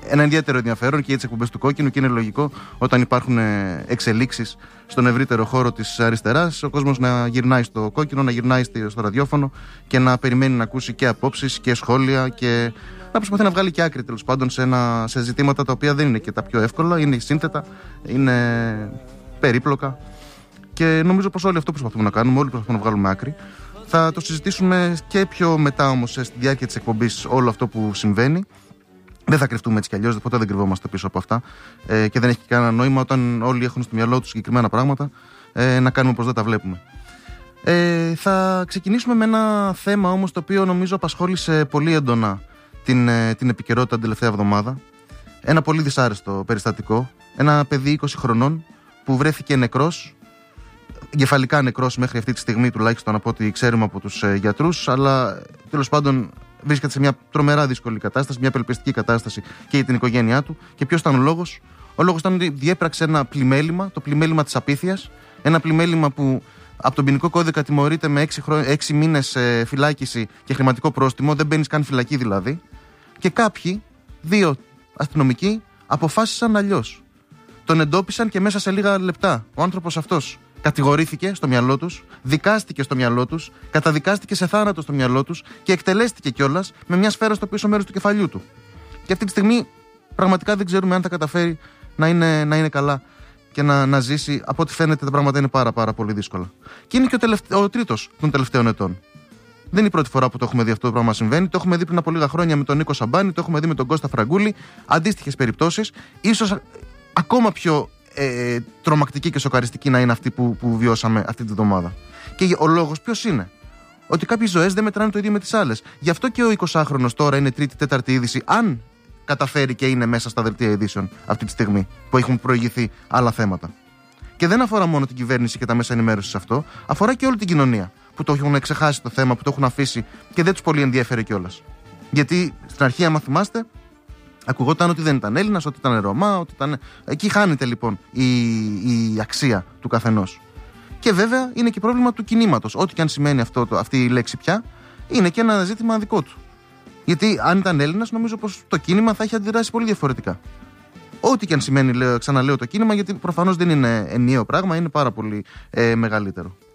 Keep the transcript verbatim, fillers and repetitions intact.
ένα ιδιαίτερο ενδιαφέρον και για τις εκπομπές του κόκκινου, και είναι λογικό όταν υπάρχουν εξελίξεις στον ευρύτερο χώρο της αριστεράς, ο κόσμος να γυρνάει στο κόκκινο, να γυρνάει στο ραδιόφωνο και να περιμένει να ακούσει και απόψεις και σχόλια και να προσπαθεί να βγάλει και άκρη, τέλος πάντων, σε, ένα, σε ζητήματα τα οποία δεν είναι και τα πιο εύκολα, είναι σύνθετα, είναι περίπλοκα. Και νομίζω πως όλοι αυτό προσπαθούμε να κάνουμε, όλοι προσπαθούμε να βγάλουμε άκρη. Θα το συζητήσουμε και πιο μετά όμως στη διάρκεια της εκπομπής όλο αυτό που συμβαίνει. Δεν θα κρυφτούμε έτσι κι αλλιώς, ποτέ δεν κρυβόμαστε πίσω από αυτά. Ε, και δεν έχει κανένα νόημα όταν όλοι έχουν στο μυαλό τους συγκεκριμένα πράγματα ε, να κάνουμε πως δεν τα βλέπουμε. Ε, θα ξεκινήσουμε με ένα θέμα όμως το οποίο νομίζω απασχόλησε πολύ έντονα την, ε, την επικαιρότητα την τελευταία εβδομάδα. Ένα πολύ δυσάρεστο περιστατικό. Ένα παιδί είκοσι χρονών που βρέθηκε νεκρός. Εγκεφαλικά νεκρός μέχρι αυτή τη στιγμή, τουλάχιστον από ό,τι ξέρουμε από τους ε, γιατρούς, αλλά τέλος πάντων βρίσκεται σε μια τρομερά δύσκολη κατάσταση, μια απελπιστική κατάσταση και για την οικογένειά του. Και ποιος ήταν ο λόγος? Ο λόγος ήταν ότι διέπραξε ένα πλημέλημα, το πλημέλημα της απίθειας. Ένα πλημέλημα που από τον ποινικό κώδικα τιμωρείται με έξι, χρο... έξι μήνες ε, φυλάκιση και χρηματικό πρόστιμο, δεν μπαίνεις καν φυλακή δηλαδή. Και κάποιοι, δύο αστυνομικοί, αποφάσισαν αλλιώς. Τον εντόπισαν και μέσα σε λίγα λεπτά ο άνθρωπος αυτός κατηγορήθηκε στο μυαλό τους, δικάστηκε στο μυαλό τους, καταδικάστηκε σε θάνατο στο μυαλό τους και εκτελέστηκε κιόλας με μια σφαίρα στο πίσω μέρος του κεφαλιού του. Και αυτή τη στιγμή πραγματικά δεν ξέρουμε αν θα καταφέρει να είναι, να είναι καλά και να, να ζήσει. Από ό,τι φαίνεται τα πράγματα είναι πάρα, πάρα πολύ δύσκολα. Και είναι και ο, τελευτα... ο τρίτος των τελευταίων ετών. Δεν είναι η πρώτη φορά που το έχουμε δει αυτό το πράγμα συμβαίνει. Το έχουμε δει πριν από λίγα χρόνια με τον Νίκο Σαμπάνη, το έχουμε δει με τον Κώστα Φραγκούλη. Αντίστοιχες περιπτώσεις, ίσως ακόμα πιο ε, τρομακτική και σοκαριστική να είναι αυτή που, που βιώσαμε αυτή τη βδομάδα. Και ο λόγος ποιος είναι? Ότι κάποιες ζωές δεν μετράνε το ίδιο με τις άλλες. Γι' αυτό και ο εικοσάχρονος τώρα είναι τρίτη-τέταρτη είδηση, αν καταφέρει και είναι μέσα στα δελτία ειδήσεων αυτή τη στιγμή που έχουν προηγηθεί άλλα θέματα. Και δεν αφορά μόνο την κυβέρνηση και τα μέσα ενημέρωσης αυτό, αφορά και όλη την κοινωνία που το έχουν ξεχάσει το θέμα, που το έχουν αφήσει και δεν τους πολύ ενδιαφέρει κιόλας. Γιατί στην αρχή, άμα θυμάστε, ακουγόταν ότι δεν ήταν Έλληνας, ότι ήταν Ρωμά, ότι ήταν. Εκεί χάνεται λοιπόν η, η αξία του καθενός. Και βέβαια είναι και πρόβλημα του κινήματος. Ό,τι και αν σημαίνει αυτό, το, αυτή η λέξη πια, είναι και ένα ζήτημα δικό του. Γιατί αν ήταν Έλληνας, νομίζω πως το κίνημα θα έχει αντιδράσει πολύ διαφορετικά. Ό,τι και αν σημαίνει, λέω, ξαναλέω, το κίνημα, γιατί προφανώς δεν είναι ενιαίο πράγμα, είναι πάρα πολύ ε, μεγαλύτερο.